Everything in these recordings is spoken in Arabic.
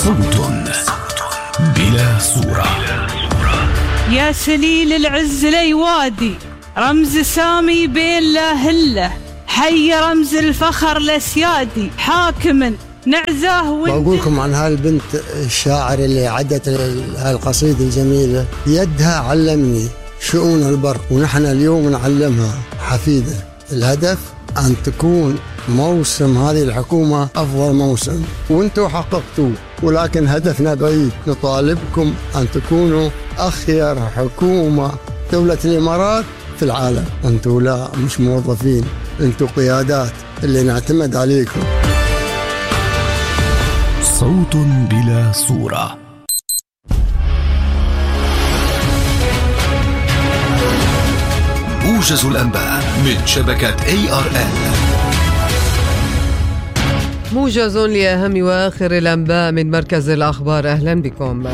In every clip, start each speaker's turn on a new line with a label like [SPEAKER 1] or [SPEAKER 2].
[SPEAKER 1] صوت بلا صورة.
[SPEAKER 2] يا سليل العز ليوادي، رمز سامي بين لا هله، حي رمز الفخر لسيادي، حاكم نعزاه.
[SPEAKER 3] بقولكم عن هالبنت الشاعر اللي عدت هالقصيدة الجميلة، يدها علمني شؤون البر ونحن اليوم نعلمها حفيدة. الهدف أن تكون موسم هذه الحكومة أفضل موسم، وانتوا حققتوا، ولكن هدفنا بعيد. نطالبكم أن تكونوا أخير حكومة دولة الإمارات في العالم. انتوا لا مش موظفين، انتوا قيادات اللي نعتمد عليكم.
[SPEAKER 1] صوت بلا صورة. موجز الأنباء من شبكة ARN.
[SPEAKER 4] موجز لأهم وآخر الأنباء من مركز الأخبار. أهلا بكم.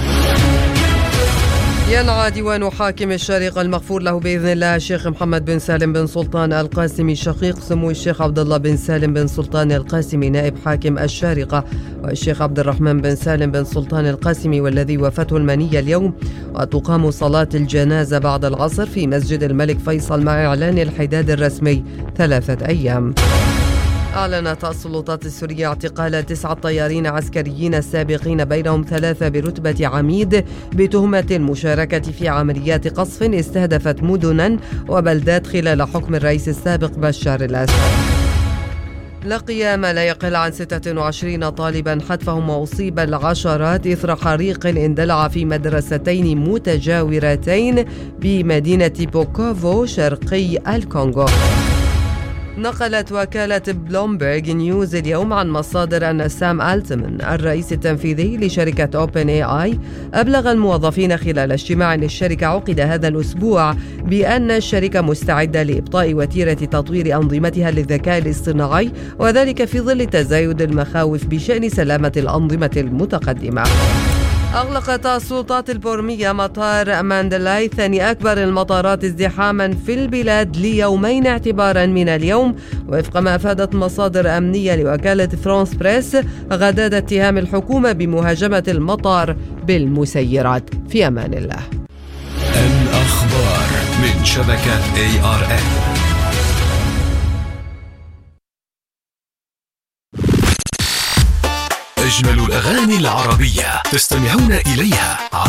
[SPEAKER 4] ينعى ديوان حاكم الشارقة المغفور له بإذن الله الشيخ محمد بن سالم بن سلطان القاسمي شقيق سمو الشيخ عبد الله بن سالم بن سلطان القاسمي نائب حاكم الشارقة، والشيخ عبد الرحمن بن سالم بن سلطان القاسمي والذي وفاته المنية اليوم، وتقام صلاة الجنازة بعد العصر في مسجد الملك فيصل مع إعلان الحداد الرسمي 3 أيام. أعلنت السلطات السورية اعتقال 9 طيارين عسكريين سابقين بينهم 3 برتبة عميد بتهمة المشاركة في عمليات قصف استهدفت مدنا وبلدات خلال حكم الرئيس السابق بشار الأسد. لقي ما لا يقل عن 26 طالبا حتفهم وأصيب العشرات إثر حريق اندلع في مدرستين متجاورتين بمدينة بوكوفو شرقي الكونغو. نقلت وكالة بلومبرج نيوز اليوم عن مصادر أن سام ألتمان الرئيس التنفيذي لشركة أوبن اي آي أبلغ الموظفين خلال اجتماع للشركة عقد هذا الأسبوع بأن الشركة مستعدة لإبطاء وتيرة تطوير أنظمتها للذكاء الاصطناعي، وذلك في ظل تزايد المخاوف بشأن سلامة الأنظمة المتقدمة. أغلقت السلطات البورمية مطار ماندلاي ثاني أكبر المطارات ازدحاما في البلاد ليومين اعتبارا من اليوم، وفق ما أفادت مصادر أمنية لوكالة فرانس بريس غداة اتهام الحكومة بمهاجمة المطار بالمسيرات. في أمان الله.
[SPEAKER 1] الأخبار من شبكة ARN. أجمل الأغاني العربية تستمعون إليها